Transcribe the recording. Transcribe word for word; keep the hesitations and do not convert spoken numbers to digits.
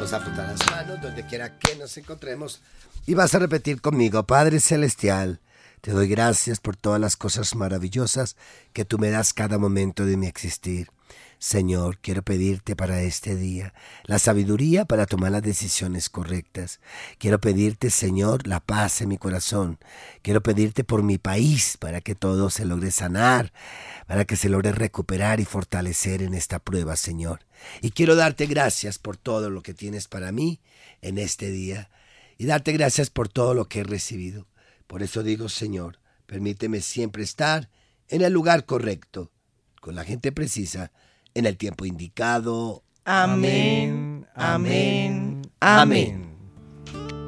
Vamos a frotar las manos donde quiera que nos encontremos. Y vas a repetir conmigo: Padre Celestial, te doy gracias por todas las cosas maravillosas que tú me das cada momento de mi existir. Señor, quiero pedirte para este día la sabiduría para tomar las decisiones correctas. Quiero pedirte, Señor, la paz en mi corazón. Quiero pedirte por mi país para que todo se logre sanar, para que se logre recuperar y fortalecer en esta prueba, Señor. Y quiero darte gracias por todo lo que tienes para mí en este día y darte gracias por todo lo que he recibido. Por eso digo, Señor, permíteme siempre estar en el lugar correcto, con la gente precisa, en el tiempo indicado. Amén, amén, amén.